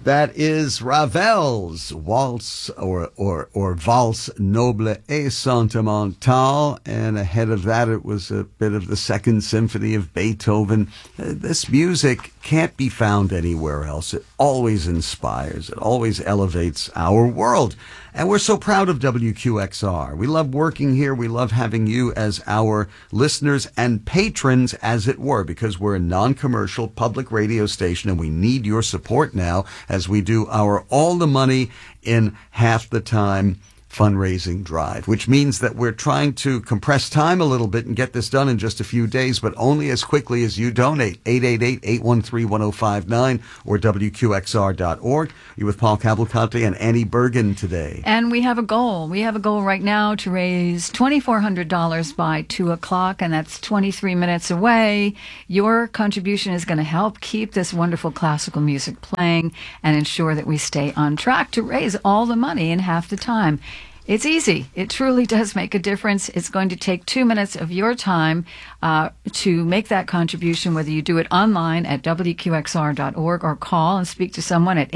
That is Ravel's Waltz or Valse Noble et Sentimentale, and ahead of that it was a bit of the Second Symphony of Beethoven. This music can't be found anywhere else. It always inspires. It always elevates our world. And we're so proud of WQXR. We love working here. We love having you as our listeners and patrons, as it were, because we're a non-commercial public radio station, and we need your support now as we do our All the Money in Half the Time fundraising drive, which means that we're trying to compress time a little bit and get this done in just a few days, but only as quickly as you donate. 888-813-1059 or WQXR.org. You're with Paul Cavalcante and Annie Bergen today. And we have a goal. We have a goal right now to raise $2,400 by 2 o'clock, and that's 23 minutes away. Your contribution is going to help keep this wonderful classical music playing and ensure that we stay on track to raise all the money in half the time. It's easy. It truly does make a difference. It's going to take 2 minutes of your time to make that contribution, whether you do it online at WQXR.org or call and speak to someone at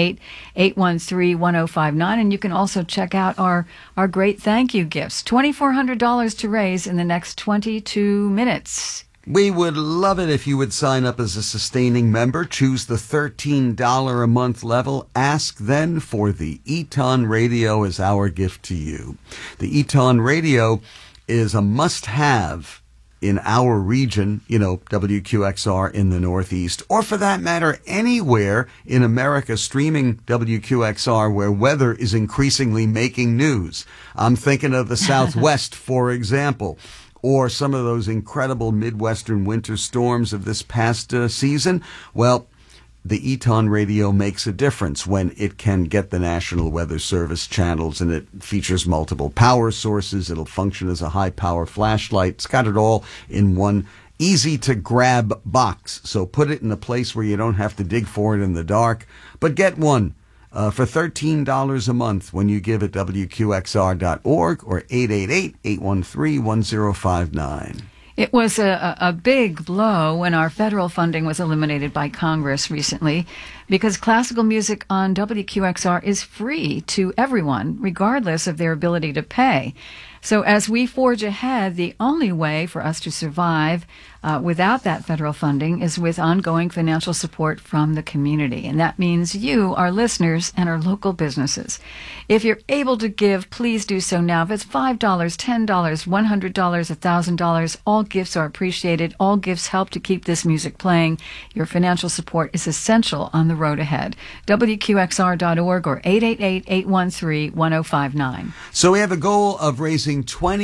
888-813-1059. And you can also check out our great thank you gifts. $2,400 to raise in the next 22 minutes. We would love it if you would sign up as a sustaining member. Choose the $13 a month level. Ask then for the Eton Radio as our gift to you. The Eton Radio is a must-have in our region, WQXR in the Northeast, or for that matter, anywhere in America streaming WQXR where weather is increasingly making news. I'm thinking of the Southwest, for example, or some of those incredible Midwestern winter storms of this past season. Well, the Eton Radio makes a difference when it can get the National Weather Service channels, and it features multiple power sources. It'll function as a high-power flashlight. It's got it all in one easy-to-grab box. So put it in a place where you don't have to dig for it in the dark, but get one for $13 a month when you give at WQXR.org or 888-813-1059. It was a big blow when our federal funding was eliminated by Congress recently, because classical music on WQXR is free to everyone, regardless of their ability to pay. So as we forge ahead, the only way for us to survive without that federal funding is with ongoing financial support from the community. And that means you, our listeners, and our local businesses. If you're able to give, please do so now. If it's $5, $10, $100, $1,000, all gifts are appreciated. All gifts help to keep this music playing. Your financial support is essential on the road ahead. WQXR.org or 888-813-1059. So we have a goal of raising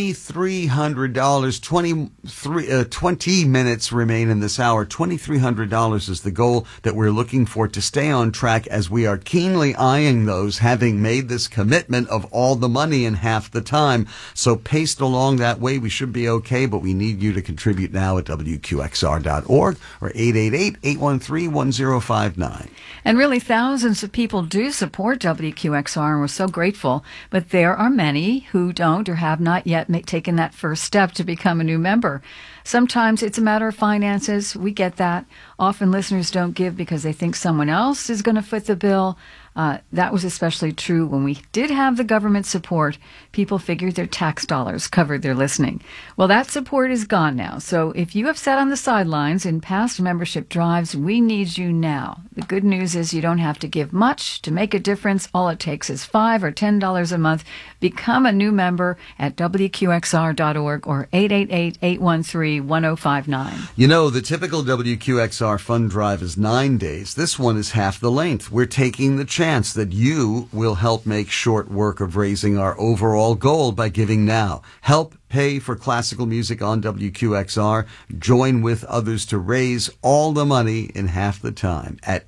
$2,300. 20 minutes remain in this hour. $2,300 is the goal that we're looking for to stay on track, as we are keenly eyeing those, having made this commitment of all the money in half the time. So paced along that way, we should be okay, but we need you to contribute now at WQXR.org or 888-813-1059. And really, thousands of people do support WQXR, and we're so grateful. But there are many who don't or have not yet taken that first step to become a new member. Sometimes it's a matter of finances. We get that. Often listeners don't give because they think someone else is going to foot the bill. That was especially true when we did have the government support. People figured their tax dollars covered their listening. Well, that support is gone now. So if you have sat on the sidelines in past membership drives, we need you now. The good news is you don't have to give much to make a difference. All it takes is $5 or $10 a month. Become a new member at WQXR.org or 888-813-1059. You know, the typical WQXR fund drive is 9 days. This one is half the length. We're taking the chance that you will help make short work of raising our overall goal by giving now. Help pay for classical music on WQXR. Join with others to raise all the money in half the time at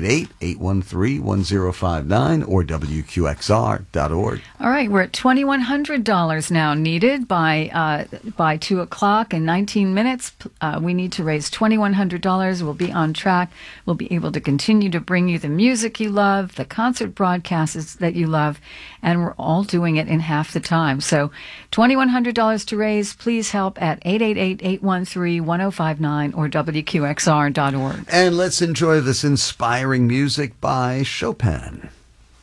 888-813-1059 or WQXR.org. All right, we're at $2,100 now needed by 2 o'clock in 19 minutes. We need to raise $2,100. We'll be on track. We'll be able to continue to bring you the music you love, the concert broadcasts that you love, and we're all doing it in half the time. So $2,100 $10 to raise. Please help at 888-813-1059 or WQXR.org. And let's enjoy this inspiring music by Chopin.